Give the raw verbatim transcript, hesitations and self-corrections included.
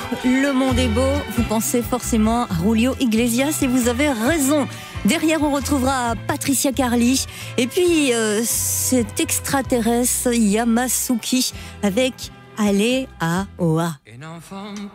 le monde est beau, vous pensez forcément à Julio Iglesias et vous avez raison. Derrière, on retrouvera Patricia Carly et puis euh, cet extraterrestre Yamasuki avec Allez à Oa.